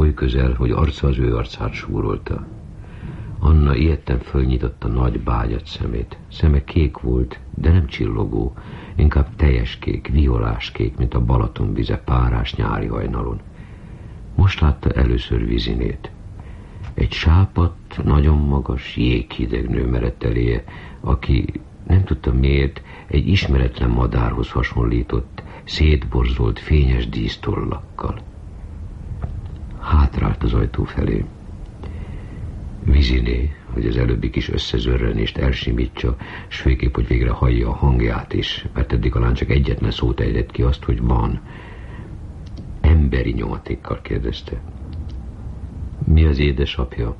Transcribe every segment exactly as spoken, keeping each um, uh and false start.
oly közel, hogy arca az ő arcát súrolta. Anna ijedten fölnyitotta nagy bágyat szemét. Szeme kék volt, de nem csillogó, inkább teljes kék, violás kék, mint a Balaton vize párás nyári hajnalon. Most látta először Vizinét. Egy sápadt, nagyon magas, jéghideg nő merett eléje, aki, nem tudta miért, egy ismeretlen madárhoz hasonlított, szétborzolt, fényes dísztollakkal. Hátrált az ajtó felé. Viziné, hogy az előbbi kis összezörrenést elsimítsa, s főképp, hogy végre hallja a hangját is, mert eddig alán csak egyetlen szót ejtett ki, azt, hogy van. Emberi nyomatékkal kérdezte. Mi az édesapja?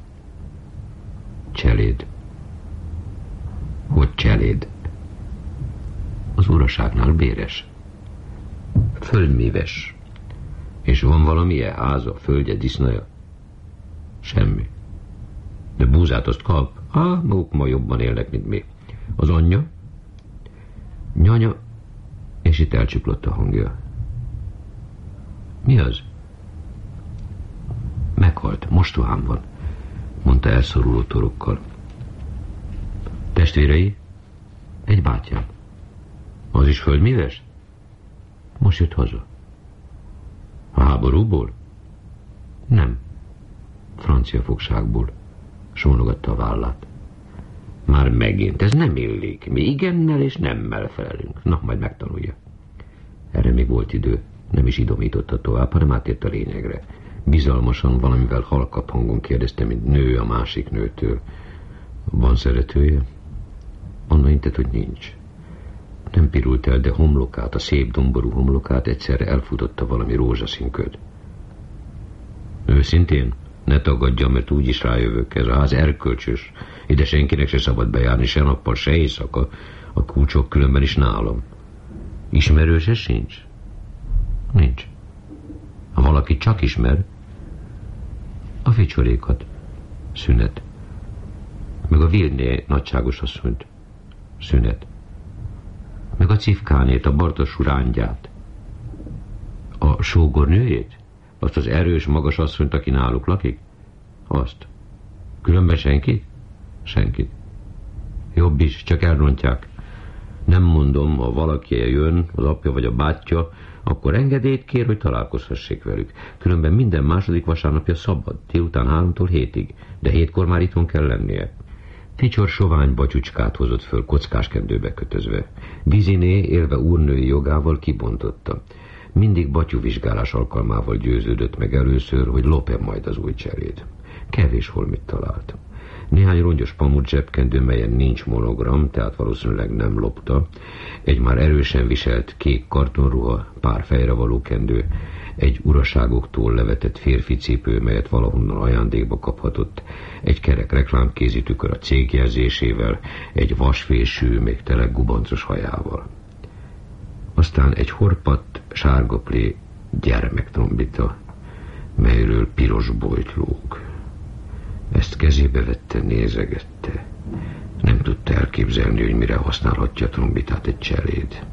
Cseléd. Hogy cseléd? Az uraságnál béres. Földműves. És van valamilyen háza, földje, disznaja? Semmi. De búzát azt kap? Á, maguk ma jobban élnek, mint mi. Az anyja? Nyanya, és itt elcsiklott a hangja. Mi az? Meghalt, mostohám van, mondta elszoruló torokkal. Testvérei? Egy bátyám. Az is földműves? Most jött haza. A háborúból? Nem. Francia fogságból. Sónogatta a vállát. Már megint, ez nem illik. Mi igennel és nemmel felelünk. Na, majd megtanulja. Erre még volt idő. Nem is idomította tovább, hanem átért a lényegre. Bizalmasan, valamivel halkabb hangon kérdezte, mint nő a másik nőtől. Van szeretője? Anna intett, hogy nincs. Nem pirult el, de homlokát, a szép domború homlokát egyszerre elfutotta valami rózsaszín köd. Őszintén? Ne tagadja, mert úgyis rájövök, ez a ház erkölcsös. Ide senkinek se szabad bejárni, se nappal, se éjszaka. A kulcsok különben is nálam. Ismerőse sincs? Nincs. Ha valaki csak ismer, a ficsorékat. Szünet. Meg a Vilné nagyságos asszonyt. Szünet. Meg a Cifkánét, a Bartos úr ángyát. A sógornőjét? Azt az erős, magas asszonyt, aki náluk lakik? Azt. Különben senkit? Senkit. Jobb is, csak elrontják. Nem mondom, ha valaki jön, az apja vagy a bátyja, akkor engedélyt kér, hogy találkozhassék velük. Különben minden második vasárnapja szabad, délután háromtól hétig, de hétkor már itthon kell lennie. Ficsoré sovány batyucskát hozott föl kockáskendőbe kötözve. Viziné élve úrnői jogával kibontotta. Mindig batyuvizsgálás alkalmával győződött meg először, hogy lop-e majd az új cseléd. Kevés holmit talált. Néhány rongyos pamut zsebkendő, melyen nincs monogram, tehát valószínűleg nem lopta, egy már erősen viselt kék kartonruha, pár fejre való kendő, egy uraságoktól levetett férfi cipő, melyet valahonnan ajándékba kaphatott, egy kerek reklámkézitükör a cégjelzésével, egy vasfésű, még tele gubancos hajával. Aztán egy horpadt, sárgaplé gyermektrombita, melyről piros bojt lóg. Ezt kezébe vette, nézegette. Nem tudta elképzelni, hogy mire használhatja a trombitát egy cseléd.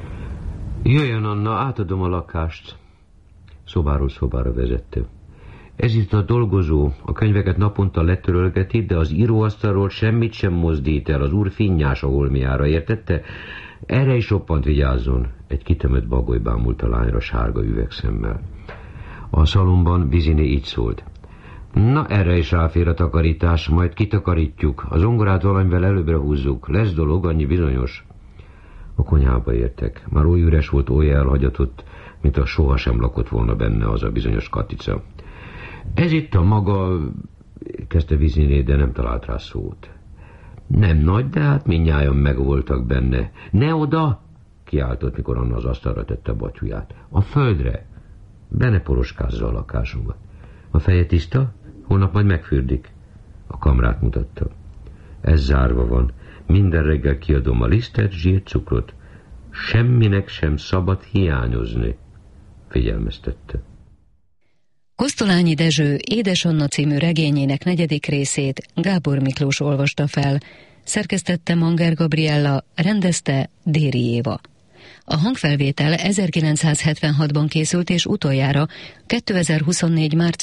Jöjjön, Anna, átadom a lakást. Szobáról szobára vezette. Ez itt a dolgozó, a könyveket naponta letörölgeti, de az íróasztalról semmit sem mozdít el, az úr finnyás a holmiára, értette? Erre is roppant vigyázzon. Egy kitemött bagoly bámult a lányra sárga üvegszemmel. A szalomban Viziné így szólt. Na, erre is ráfér a takarítás, majd kitakarítjuk. Az zongorát valamivel előbbre húzzuk. Lesz dolog, annyi bizonyos. A konyhába értek. Már oly üres volt, oly elhagyatott, mint a sohasem lakott volna benne az a bizonyos Katica. Ez itt a maga... kezdte Viziné, de nem talált rá szót. Nem nagy, de hát mindnyájan megvoltak benne. Ne oda! Kiáltott, mikor Anna az asztalra tette a batyuját. A földre! Be ne poroskázza a lakásunkat. A feje tiszta? Holnap majd megfürdik. A kamrát mutatta. Ez zárva van. Minden reggel kiadom a lisztet, zsírt, cukrot. Semminek sem szabad hiányozni, figyelmeztette. Kosztolányi Dezső Édes Anna című regényének negyedik részét Gábor Miklós olvasta fel, szerkesztette Manger Gabriella, rendezte Déri Éva. A hangfelvétel ezerkilencszázhetvenhatban készült és utoljára kétezer-huszonnégy. március